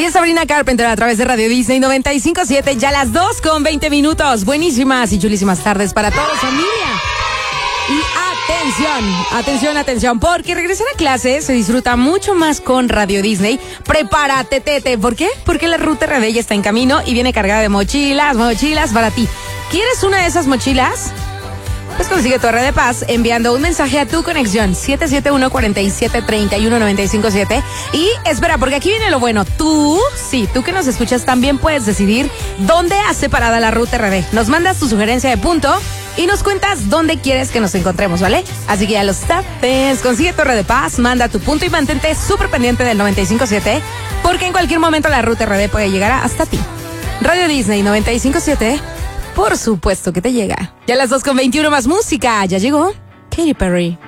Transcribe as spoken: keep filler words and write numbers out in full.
Ella es Sabrina Carpenter a través de Radio Disney noventa y cinco punto siete, ya las dos con veinte minutos. Buenísimas y chulísimas tardes para todos, familia. Y atención, atención, atención, porque regresar a clase se disfruta mucho más con Radio Disney. Prepárate, tete. ¿Por qué? Porque la ruta R D ya está en camino y viene cargada de mochilas, mochilas para ti. ¿Quieres una de esas mochilas? Pues consigue tu R D Paz enviando un mensaje a tu conexión siete siete uno, cuatro siete, tres uno nueve cinco siete. Y espera, porque aquí viene lo bueno. Tú, sí, tú que nos escuchas también puedes decidir dónde has separada la ruta R D. Nos mandas tu sugerencia de punto y nos cuentas dónde quieres que nos encontremos, ¿vale? Así que ya lo sabes, consigue tu R D Paz, manda tu punto y mantente súper pendiente del noventa y cinco punto siete, porque en cualquier momento la ruta R D puede llegar hasta ti. Radio Disney noventa y cinco punto siete, por supuesto que te llega. Ya las dos con veintiuno, más música. Ya llegó Katy Perry.